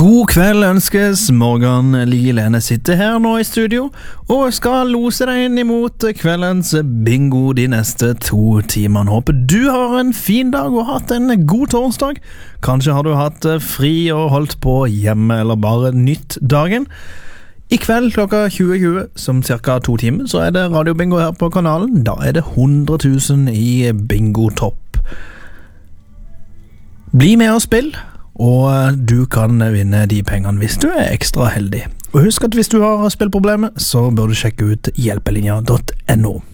God kveld ønskes. Morgan Lielene sitter her nå i studio og skal lose deg inn imot kveldens bingo de neste 2 timene. Håper du har en fin dag og hatt en god torsdag. Kanskje har du hatt fri og holdt på hjemme eller bare nytt dagen. I kveld klokka 20.20, som cirka 2 timer, så er det radiobingo her på kanalen. Da er det 100 000 i bingo-topp. Bli med og spill. Og du kan vinne de pengene hvis du er ekstra heldig. Og husk at hvis du har spillproblemer, så bør du sjekke ut hjelpelinja.no.